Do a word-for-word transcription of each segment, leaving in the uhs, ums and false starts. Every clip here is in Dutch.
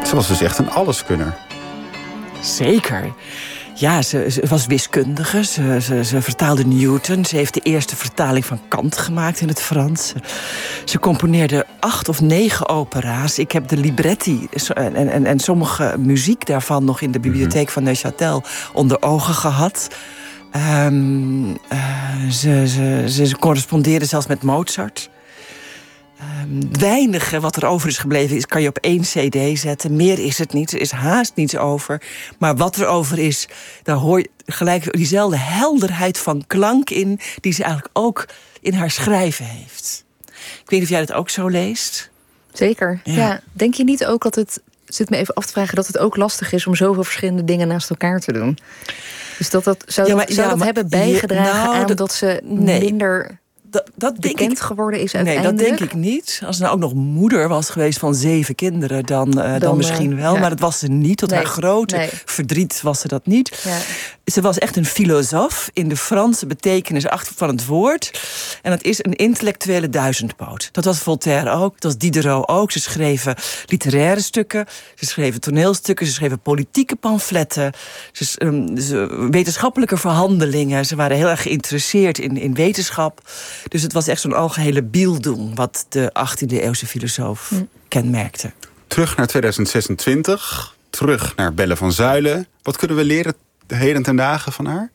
Ze was dus echt een alleskunner. Zeker. Ja, ze, ze was wiskundige, ze, ze, ze vertaalde Newton. Ze heeft de eerste vertaling van Kant gemaakt in het Frans. Ze componeerde acht of negen opera's. Ik heb de libretti en, en, en sommige muziek daarvan nog in de bibliotheek van Neuchâtel onder ogen gehad. Um, uh, ze, ze, ze, ze correspondeerde zelfs met Mozart. Um, weinige wat er over is gebleven is, kan je op één cd zetten. Meer is het niet, er is haast niets over. Maar wat er over is, daar hoor je gelijk diezelfde helderheid van klank in, die ze eigenlijk ook in haar schrijven heeft. Ik weet niet of jij dat ook zo leest. Zeker, ja. ja. Denk je niet ook dat het, zit me even af te vragen, dat het ook lastig is om zoveel verschillende dingen naast elkaar te doen? Dus dat, dat zou, ja, maar, zou ja, dat maar, hebben bijgedragen ja, nou, aan dat, dat ze nee. minder... Dat, dat bekend denk ik, geworden is uiteindelijk? Nee, dat denk ik niet. Als ze nou ook nog moeder was geweest van zeven kinderen, dan, uh, dan, dan misschien wel. Ja. Maar dat was ze niet. Tot nee, haar grote nee. verdriet was ze dat niet. Ja. Ze was echt een filosoof in de Franse betekenis achter van het woord. En dat is een intellectuele duizendpoot. Dat was Voltaire ook, dat was Diderot ook. Ze schreven literaire stukken, ze schreven toneelstukken, ze schreven politieke pamfletten, ze, um, ze, wetenschappelijke verhandelingen. Ze waren heel erg geïnteresseerd in, in wetenschap. Dus het was echt zo'n algehele Bildung wat de achttiende eeuwse filosoof hm. kenmerkte. Terug naar tweeduizend zesentwintig, terug naar Belle van Zuilen. Wat kunnen we leren de heden ten dagen van haar?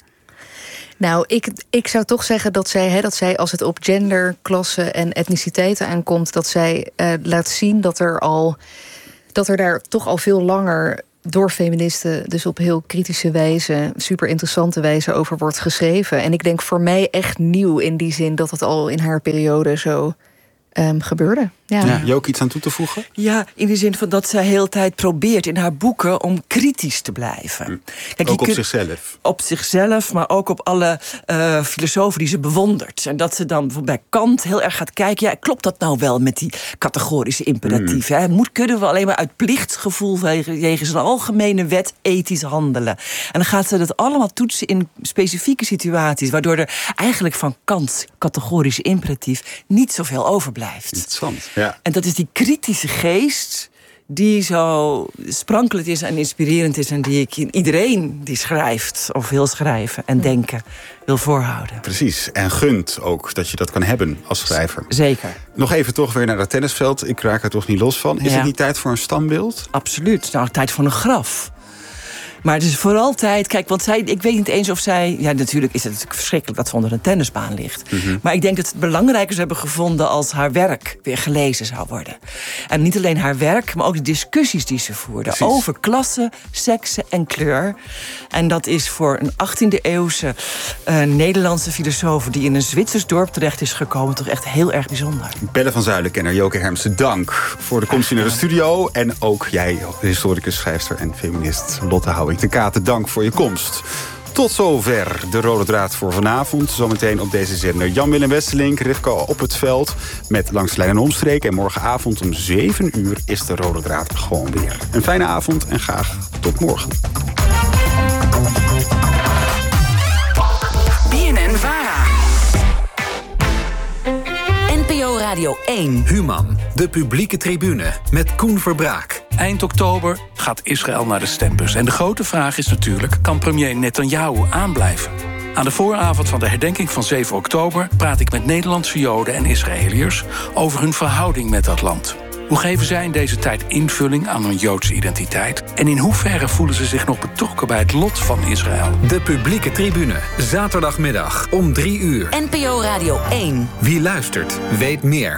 Nou, ik, ik zou toch zeggen dat zij, hè, dat zij, als het op gender, klasse en etniciteiten aankomt, dat zij uh, laat zien dat er al dat er daar toch al veel langer door feministen, dus op heel kritische wijze, super interessante wijze over wordt geschreven. En ik denk voor mij echt nieuw in die zin dat het al in haar periode zo um, gebeurde. Ja. Ja, je ook iets aan toe te voegen? Ja, in de zin van dat zij heel de tijd probeert in haar boeken om kritisch te blijven. Kijk, ook op kunt, zichzelf? Op zichzelf, maar ook op alle uh, filosofen die ze bewondert. En dat ze dan bijvoorbeeld bij Kant heel erg gaat kijken, ja, klopt dat nou wel met die categorische imperatief? Mm. Hè? Moet, kunnen we alleen maar uit plichtsgevoel wegens een algemene wet ethisch handelen? En dan gaat ze dat allemaal toetsen in specifieke situaties, waardoor er eigenlijk van Kants categorische imperatief niet zoveel overblijft. Interessant. Ja. En dat is die kritische geest die zo sprankelend is en inspirerend is en die ik in iedereen die schrijft of wil schrijven en denken wil voorhouden. Precies. En gunt ook dat je dat kan hebben als schrijver. Zeker. Nog even toch weer naar dat tennisveld. Ik raak er toch niet los van. Is ja. het niet tijd voor een standbeeld? Absoluut. Nou, tijd voor een graf. Maar het is vooral tijd, kijk, want zij, ik weet niet eens of zij, ja, natuurlijk is het natuurlijk verschrikkelijk dat ze onder een tennisbaan ligt. Mm-hmm. Maar ik denk dat het belangrijker hebben gevonden als haar werk weer gelezen zou worden. En niet alleen haar werk, maar ook de discussies die ze voerde. Precies. Over klasse, seksen en kleur. En dat is voor een achttiende eeuwse uh, Nederlandse filosoof die in een Zwitsers dorp terecht is gekomen toch echt heel erg bijzonder. Belle van Zuilen-kenner Joke Hermsen, dank voor de komst naar de studio. En ook jij, historicus, schrijfster en feminist Lotte Houwing de Katen, dank voor je komst. Tot zover de Rode Draad voor vanavond. Zometeen op deze zender Jan-Willem Wesselink, Rivka op het veld met Langs de Lijn en Omstreken. En morgenavond om zeven uur is de Rode Draad gewoon weer. Een fijne avond en graag tot morgen. B N N-Vara. N P O Radio één. Human, de publieke tribune met Koen Verbraak. Eind oktober gaat Israël naar de stembus. En de grote vraag is natuurlijk, kan premier Netanyahu aanblijven? Aan de vooravond van de herdenking van zeven oktober praat ik met Nederlandse Joden en Israëliërs over hun verhouding met dat land. Hoe geven zij in deze tijd invulling aan hun Joodse identiteit? En in hoeverre voelen ze zich nog betrokken bij het lot van Israël? De publieke tribune, zaterdagmiddag om drie uur. N P O Radio één. Wie luistert, weet meer.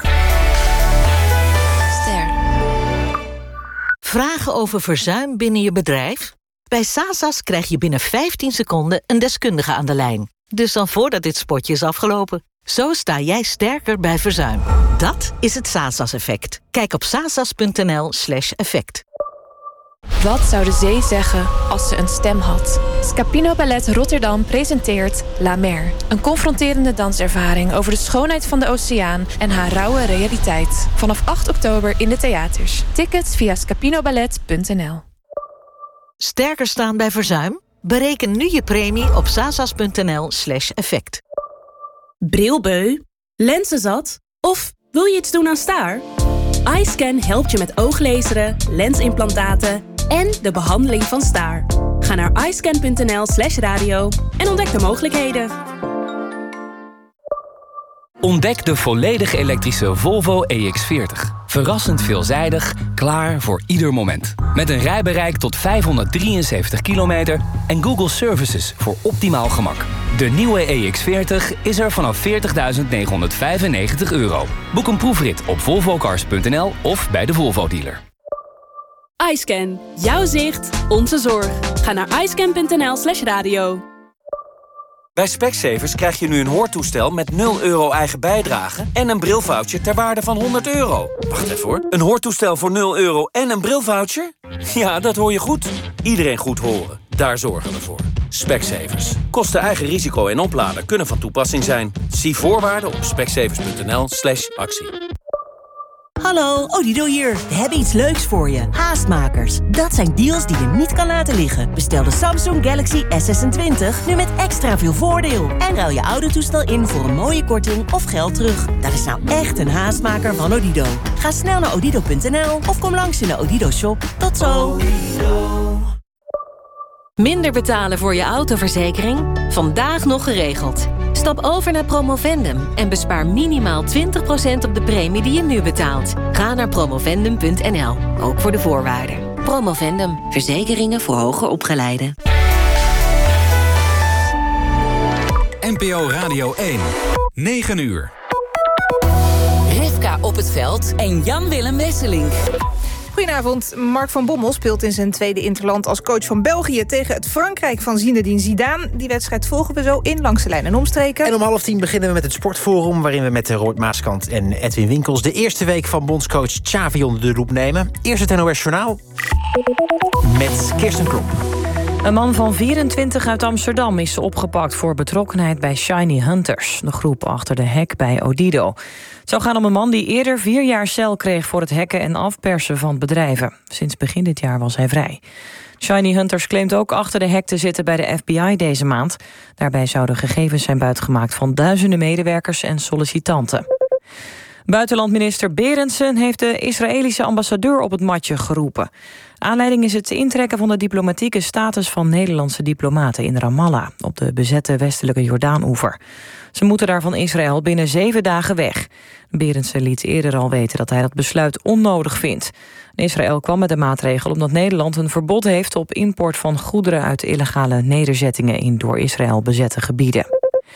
Ster. Vragen over verzuim binnen je bedrijf? Bij Sasas krijg je binnen vijftien seconden een deskundige aan de lijn. Dus dan voordat dit spotje is afgelopen. Zo sta jij sterker bij verzuim. Dat is het Sasas-effect. Kijk op sasas.nl slash effect. Wat zou de zee zeggen als ze een stem had? Scapino Ballet Rotterdam presenteert La Mer. Een confronterende danservaring over de schoonheid van de oceaan en haar rauwe realiteit. Vanaf acht oktober in de theaters. Tickets via scapinoballet punt n l. Sterker staan bij verzuim? Bereken nu je premie op sasas.nl slash effect. Brilbeu? Lensenzat? Of wil je iets doen aan staar? iScan helpt je met ooglaseren, lensimplantaten en de behandeling van staar. Ga naar iscan.nl slash radio en ontdek de mogelijkheden. Ontdek de volledig elektrische Volvo E X veertig. Verrassend veelzijdig, klaar voor ieder moment. Met een rijbereik tot vijfhonderddrieënzeventig kilometer en Google Services voor optimaal gemak. De nieuwe E X veertig is er vanaf veertigduizend negenhonderdvijfennegentig euro. Boek een proefrit op volvocars punt n l of bij de Volvo-dealer. iScan. Jouw zicht, onze zorg. Ga naar iscan.nl slash radio. Bij Specsavers krijg je nu een hoortoestel met nul euro eigen bijdrage en een brilvoucher ter waarde van honderd euro. Wacht even hoor. Een hoortoestel voor nul euro en een brilvoucher? Ja, dat hoor je goed. Iedereen goed horen. Daar zorgen we voor. Specsavers. Kosten eigen risico en opladen kunnen van toepassing zijn. Zie voorwaarden op specsavers.nl slash actie. Hallo, Odido hier. We hebben iets leuks voor je. Haastmakers. Dat zijn deals die je niet kan laten liggen. Bestel de Samsung Galaxy S zesentwintig nu met extra veel voordeel. En ruil je oude toestel in voor een mooie korting of geld terug. Dat is nou echt een haastmaker van Odido. Ga snel naar odido punt n l of kom langs in de Odido shop. Tot zo. Minder betalen voor je autoverzekering? Vandaag nog geregeld. Stap over naar Promovendum en bespaar minimaal twintig procent op de premie die je nu betaalt. Ga naar promovendum punt n l, ook voor de voorwaarden. Promovendum, verzekeringen voor hoger opgeleiden. N P O Radio één, negen uur. Rivka op het veld en Jan-Willem Wesseling. Goedenavond. Mark van Bommel speelt in zijn tweede interland als coach van België tegen het Frankrijk van Zinedine Zidane. Die wedstrijd volgen we zo in Langs de Lijn en Omstreken. En om half tien beginnen we met het Sportforum, waarin we met Robert Maaskant en Edwin Winkels de eerste week van bondscoach Xavi onder de loep nemen. Eerst het N O S Journaal met Kirsten Klop. Een man van vierentwintig uit Amsterdam is opgepakt voor betrokkenheid bij Shiny Hunters, de groep achter de hack bij Odido. Het zou gaan om een man die eerder vier jaar cel kreeg voor het hacken en afpersen van bedrijven. Sinds begin dit jaar was hij vrij. Shiny Hunters claimt ook achter de hack te zitten bij de F B I deze maand. Daarbij zouden gegevens zijn buitgemaakt van duizenden medewerkers en sollicitanten. Buitenlandminister Berendsen heeft de Israëlische ambassadeur op het matje geroepen. Aanleiding is het intrekken van de diplomatieke status van Nederlandse diplomaten in Ramallah, op de bezette westelijke Jordaan-oever. Ze moeten daar van Israël binnen zeven dagen weg. Berendsen liet eerder al weten dat hij dat besluit onnodig vindt. Israël kwam met de maatregel omdat Nederland een verbod heeft op import van goederen uit illegale nederzettingen in door Israël bezette gebieden.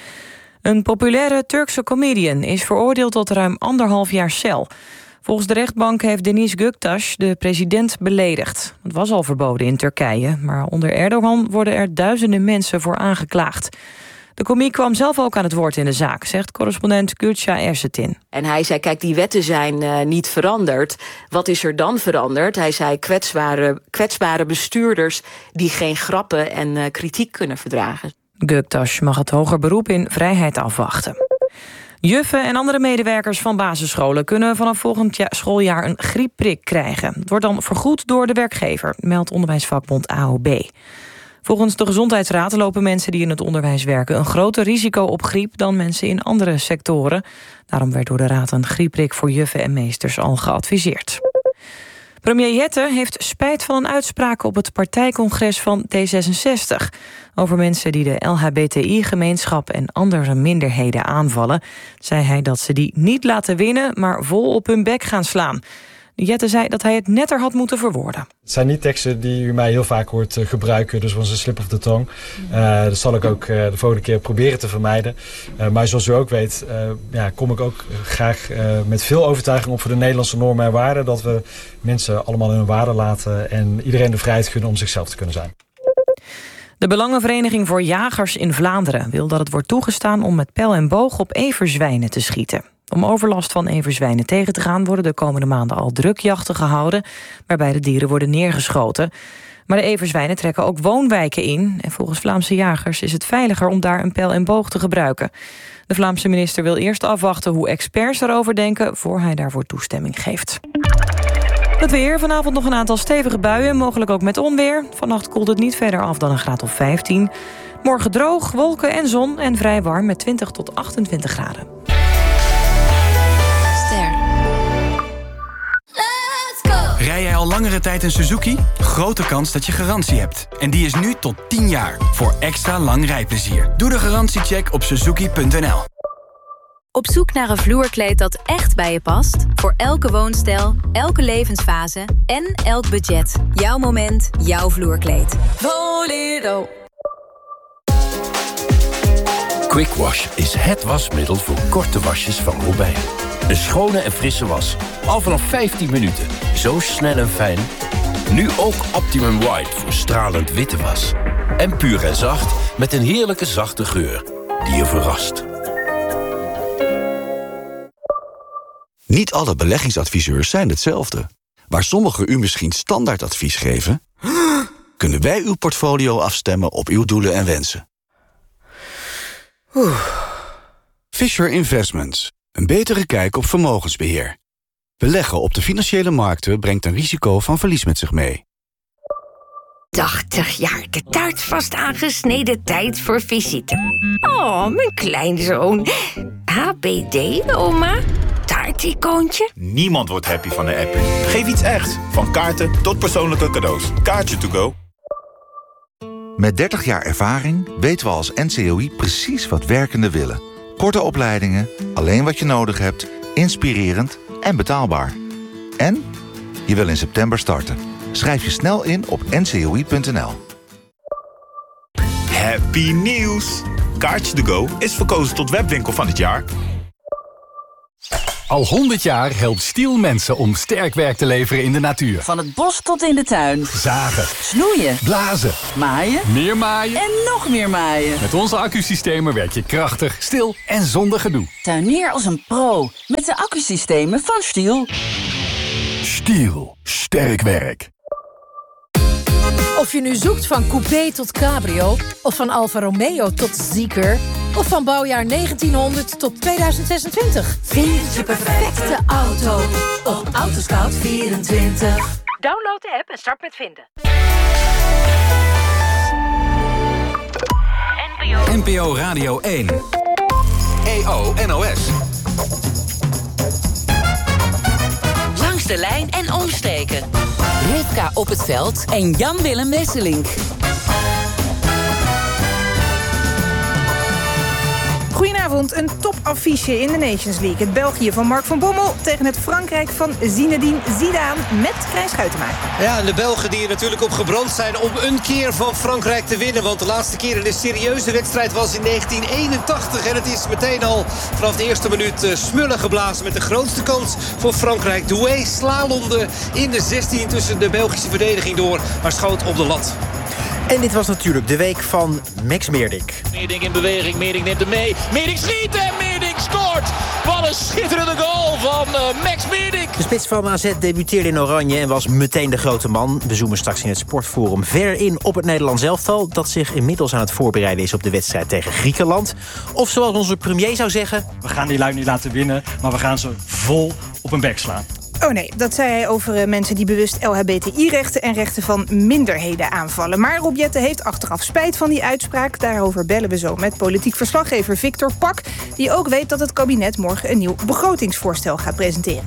Een populaire Turkse comedian is veroordeeld tot ruim anderhalf jaar cel. Volgens de rechtbank heeft Deniz Göktaş de president beledigd. Het was al verboden in Turkije, maar onder Erdogan worden er duizenden mensen voor aangeklaagd. De komiek kwam zelf ook aan het woord in de zaak, zegt correspondent Gülşah Ersetin. En hij zei, kijk, die wetten zijn uh, niet veranderd. Wat is er dan veranderd? Hij zei, kwetsbare, kwetsbare bestuurders die geen grappen en uh, kritiek kunnen verdragen. Göktaş mag het hoger beroep in vrijheid afwachten. Juffen en andere medewerkers van basisscholen kunnen vanaf volgend schooljaar een griepprik krijgen. Het wordt dan vergoed door de werkgever, meldt onderwijsvakbond A O B. Volgens de Gezondheidsraad lopen mensen die in het onderwijs werken een groter risico op griep dan mensen in andere sectoren. Daarom werd door de raad een griepprik voor juffen en meesters al geadviseerd. Premier Jette heeft spijt van een uitspraak op het partijcongres van D zesenzestig. Over mensen die de L H B T I-gemeenschap en andere minderheden aanvallen, zei hij dat ze die niet laten winnen, maar vol op hun bek gaan slaan. Jette zei dat hij het netter had moeten verwoorden. Het zijn niet teksten die u mij heel vaak hoort uh, gebruiken, dus was een slip of the tongue. Uh, dat zal ik ook uh, de volgende keer proberen te vermijden. Uh, maar zoals u ook weet, uh, ja, kom ik ook graag uh, met veel overtuiging op voor de Nederlandse normen en waarden. Dat we mensen allemaal hun waarde laten en iedereen de vrijheid gunnen om zichzelf te kunnen zijn. De Belangenvereniging voor Jagers in Vlaanderen wil dat het wordt toegestaan om met pijl en boog op everzwijnen te schieten. Om overlast van everzwijnen tegen te gaan worden de komende maanden al drukjachten gehouden, waarbij de dieren worden neergeschoten. Maar de everzwijnen trekken ook woonwijken in en volgens Vlaamse jagers is het veiliger om daar een pijl en boog te gebruiken. De Vlaamse minister wil eerst afwachten hoe experts erover denken voor hij daarvoor toestemming geeft. Het weer, vanavond nog een aantal stevige buien, mogelijk ook met onweer. Vannacht koelt het niet verder af dan een graad of vijftien. Morgen droog, wolken en zon en vrij warm met twintig tot achtentwintig graden. Rij jij al langere tijd een Suzuki? Grote kans dat je garantie hebt. En die is nu tot tien jaar, voor extra lang rijplezier. Doe de garantiecheck op suzuki punt n l. Op zoek naar een vloerkleed dat echt bij je past? Voor elke woonstijl, elke levensfase en elk budget. Jouw moment, jouw vloerkleed. Voledo. Quick Wash is het wasmiddel voor korte wasjes van Robijn. Een schone en frisse was. Al vanaf vijftien minuten. Zo snel en fijn. Nu ook Optimum White voor stralend witte was. En puur en zacht met een heerlijke zachte geur die je verrast. Niet alle beleggingsadviseurs zijn hetzelfde. Waar sommigen u misschien standaardadvies geven, kunnen wij uw portfolio afstemmen op uw doelen en wensen. Oeh. Fisher Investments. Een betere kijk op vermogensbeheer. Beleggen op de financiële markten brengt een risico van verlies met zich mee. tachtig jaar, de taart vast aangesneden, tijd voor visite. Oh, mijn kleinzoon. H B D, oma? Taarticoontje? Niemand wordt happy van een appie. Geef iets echt. Van kaarten tot persoonlijke cadeaus. Kaartje to go. Met dertig jaar ervaring weten we als N C O I precies wat werkenden willen. Korte opleidingen, alleen wat je nodig hebt, inspirerend en betaalbaar. En je wil in september starten. Schrijf je snel in op n c o i punt n l. Happy nieuws! Kaartje to go is verkozen tot webwinkel van het jaar. Al honderd jaar helpt Stiel mensen om sterk werk te leveren in de natuur. Van het bos tot in de tuin. Zagen. Snoeien. Blazen. Maaien. Meer maaien. En nog meer maaien. Met onze accusystemen werk je krachtig, stil en zonder gedoe. Tuinier als een pro met de accusystemen van Stiel. Stiel. Sterk werk. Of je nu zoekt van coupé tot cabrio, of van Alfa Romeo tot Zeekr, of van bouwjaar negentienhonderd tot tweeduizend zesentwintig. Vind je perfecte auto op Autoscout vierentwintig. Download de app en start met vinden. N P O Radio één. E O N O S. Langs de lijn en omstreken. Rivka op het veld en Jan-Willem Wesselink. Goedenavond, een topaffiche in de Nations League. Het België van Mark van Bommel tegen het Frankrijk van Zinedine Zidane met Krijn Schuitenmaker. Ja, de Belgen die er natuurlijk op gebrand zijn om een keer van Frankrijk te winnen. Want de laatste keer in een serieuze wedstrijd was in negentien eenentachtig. En het is meteen al vanaf de eerste minuut uh, smullen geblazen met de grootste kans voor Frankrijk. Doué slalomde in de zestien tussen de Belgische verdediging door, maar schoot op de lat. En dit was natuurlijk de week van Max Meerdink. Meerdink in beweging, Meerdink neemt hem mee. Meerdink schiet en Meerdink scoort. Wat een schitterende goal van uh, Max Meerdink. De spits van A Z debuteerde in oranje en was meteen de grote man. We zoomen straks in het Sportforum verder in op het Nederlands elftal, dat zich inmiddels aan het voorbereiden is op de wedstrijd tegen Griekenland. Of zoals onze premier zou zeggen: we gaan die lui niet laten winnen, maar we gaan ze vol op hun bek slaan. Oh nee, dat zei hij over uh, mensen die bewust L H B T I-rechten en rechten van minderheden aanvallen. Maar Rob Jetten heeft achteraf spijt van die uitspraak. Daarover bellen we zo met politiek verslaggever Victor Pak, die ook weet dat het kabinet morgen een nieuw begrotingsvoorstel gaat presenteren.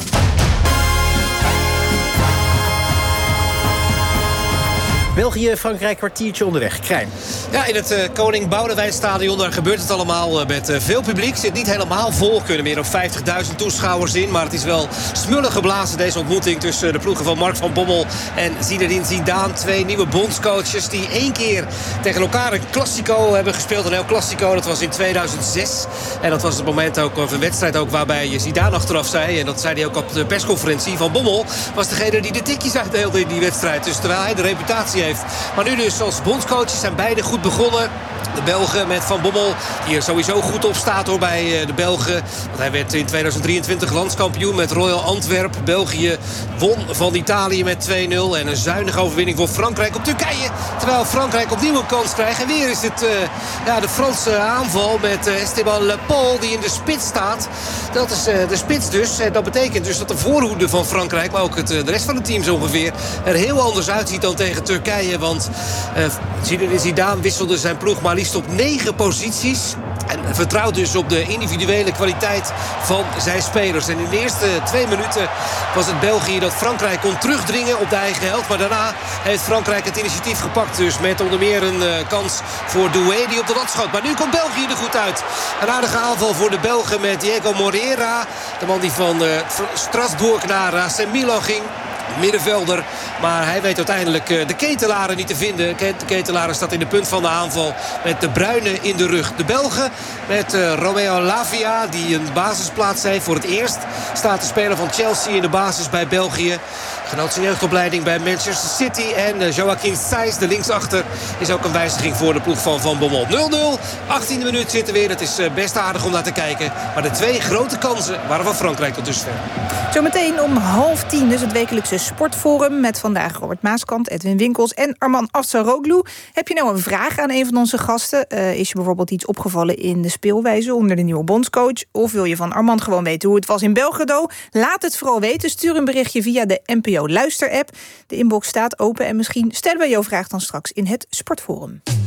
België, Frankrijk, kwartiertje onderweg. Krijn. Ja, in het uh, Koning Boudewijn Stadion, daar gebeurt het allemaal uh, met uh, veel publiek. Zit niet helemaal vol, er kunnen meer dan vijftigduizend toeschouwers in. Maar het is wel smullen geblazen, deze ontmoeting tussen de ploegen van Mark van Bommel en Zinedine Zidane. Twee nieuwe bondscoaches die één keer tegen elkaar een Classico hebben gespeeld. Een heel Classico, dat was in tweeduizend zes. En dat was het moment ook, of een wedstrijd ook, waarbij Zidane achteraf zei, en dat zei hij ook op de persconferentie, Van Bommel was degene die de tikjes uitdeelde in die wedstrijd. Dus terwijl hij de reputatie heeft. Maar nu dus als bondscoaches zijn beide goed begonnen. De Belgen met Van Bommel, die er sowieso goed op staat hoor bij de Belgen. Want hij werd in tweeduizend drieëntwintig landskampioen met Royal Antwerp. België won van Italië met twee nul. En een zuinige overwinning voor Frankrijk op Turkije. Terwijl Frankrijk opnieuw een kans krijgt. En weer is het uh, ja, de Franse aanval met uh, Esteban Le Paul die in de spits staat. Dat is uh, de spits dus. En dat betekent dus dat de voorhoede van Frankrijk, maar ook het, uh, de rest van het team zo ongeveer, er heel anders uitziet dan tegen Turkije. Want uh, Zinedine Zidane wisselde zijn ploeg maar liefst op negen posities. En vertrouwt dus op de individuele kwaliteit van zijn spelers. En in de eerste twee minuten was het België dat Frankrijk kon terugdringen op de eigen helft. Maar daarna heeft Frankrijk het initiatief gepakt. Dus met onder meer een uh, kans voor Doué die op de lat schoot. Maar nu komt België er goed uit. Een aardige aanval voor de Belgen met Diego Moreira. De man die van uh, Strasbourg naar A C Milan ging. Middenvelder, maar hij weet uiteindelijk de Ketelaren niet te vinden. De Ketelaren staat in de punt van de aanval met de Bruyne in de rug. De Belgen met uh, Romeo Lavia, die een basisplaats heeft. Voor het eerst staat de speler van Chelsea in de basis bij België. Genoot zijn jeugdopleiding bij Manchester City. En uh, Joachim Sijs, de linksachter, is ook een wijziging voor de ploeg van Van Bommel. nul nul, achttiende minuut zitten weer. Dat is uh, best aardig om naar te kijken. Maar de twee grote kansen waren van Frankrijk tot dusver. Zometeen om half tien, dus het wekelijkse Sportforum met vandaag Robert Maaskant, Edwin Winkels en Arman Afsaroglu. Heb je nou een vraag aan een van onze gasten? Uh, is je bijvoorbeeld iets opgevallen in de speelwijze onder de nieuwe bondscoach? Of wil je van Arman gewoon weten hoe het was in Belgrado? Laat het vooral weten. Stuur een berichtje via de N P O Luister-app. De inbox staat open en misschien stellen we jouw vraag dan straks in het Sportforum.